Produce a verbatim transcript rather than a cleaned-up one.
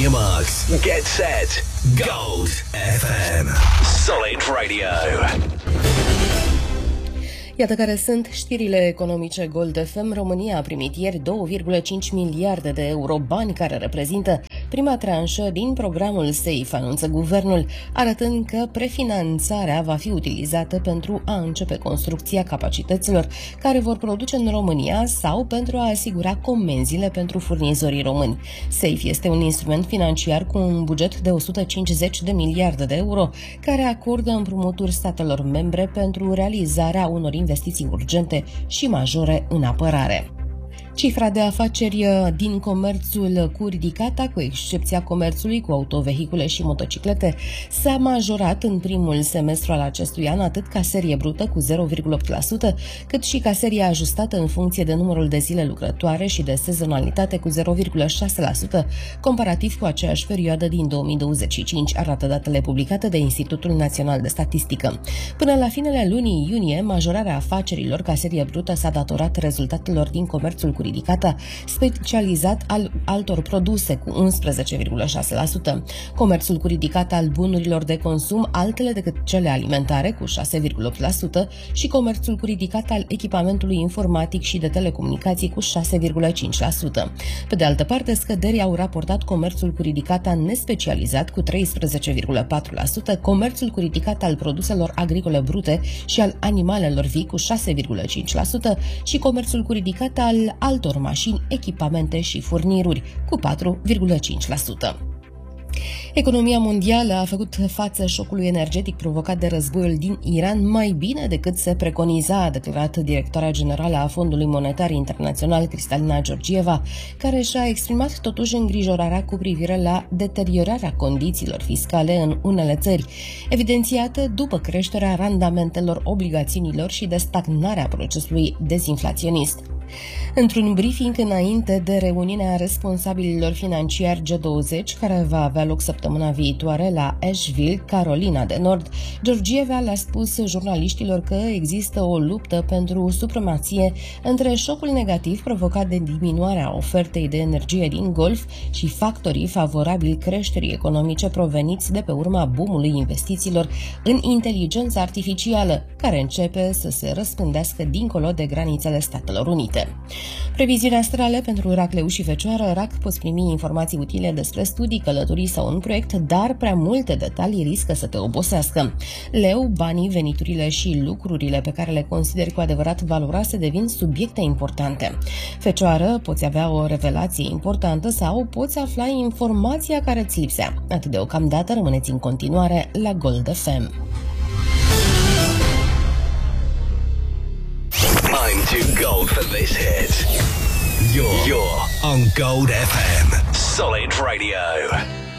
your marks. Get set. Gold F M. Solid Radio. Iată care sunt știrile economice Gold F M. România a primit ieri două virgulă cinci miliarde de euro, bani care reprezintă prima tranșă din programul SAFE, anunță guvernul, arătând că prefinanțarea va fi utilizată pentru a începe construcția capacităților care vor produce în România sau pentru a asigura comenzile pentru furnizorii români. SAFE este un instrument financiar cu un buget de o sută cincizeci de miliarde de euro, care acordă împrumuturi statelor membre pentru realizarea unor investiții urgente și majore în apărare. Cifra de afaceri din comerțul cu ridicata, cu excepția comerțului cu autovehicule și motociclete, s-a majorat în primul semestru al acestui an, atât ca serie brută cu zero virgulă opt la sută, cât și ca serie ajustată în funcție de numărul de zile lucrătoare și de sezonalitate cu zero virgulă șase la sută, comparativ cu aceeași perioadă din două mii douăzeci și cinci, arată datele publicate de Institutul Național de Statistică. Până la finele lunii iunie, majorarea afacerilor ca serie brută s-a datorat rezultatelor din comerțul cu ridicata, specializat al altor produse cu unsprezece virgulă șase la sută, comerțul cu ridicata al bunurilor de consum altele decât cele alimentare cu șase virgulă opt la sută și comerțul cu ridicata al echipamentului informatic și de telecomunicații cu șase virgulă cinci la sută. Pe de altă parte, scăderi au raportat comerțul cu ridicata nespecializat cu treisprezece virgulă patru la sută, comerțul cu ridicata al produselor agricole brute și al animalelor vii cu șase virgulă cinci la sută și comerțul cu ridicata al altor mașini, echipamente și furniruri cu patru virgulă cinci la sută. Economia mondială a făcut față șocului energetic provocat de războiul din Iran mai bine decât se preconiza, a declarat directoarea generală a Fondului Monetar Internațional, Kristalina Georgieva, care și-a exprimat totuși îngrijorarea cu privire la deteriorarea condițiilor fiscale în unele țări, evidențiată după creșterea randamentelor obligațiunilor și de stagnarea procesului dezinflaționist. Într-un briefing înainte de reuniunea responsabililor financiari G douăzeci, care va avea loc săptămâna viitoare la Asheville, Carolina de Nord, Georgieva le-a spus jurnaliștilor că există o luptă pentru supremație între șocul negativ provocat de diminuarea ofertei de energie din Golf și factorii favorabili creșterii economice proveniți de pe urma boomului investițiilor în inteligență artificială, care începe să se răspândească dincolo de granițele Statelor Unite. Previziuni astrale pentru Rac, Leu și Fecioară. Rac, poți primi informații utile despre studii, călătorii sau un proiect, dar prea multe detalii riscă să te obosească. Leu, banii, veniturile și lucrurile pe care le consideri cu adevărat valoroase devin subiecte importante. Fecioară, poți avea o revelație importantă sau poți afla informația care îți lipsea. Atât deocamdată, rămâneți în continuare la Gold F M. I'm too gold for this hit. You're, you're on Gold F M. Solid Radio.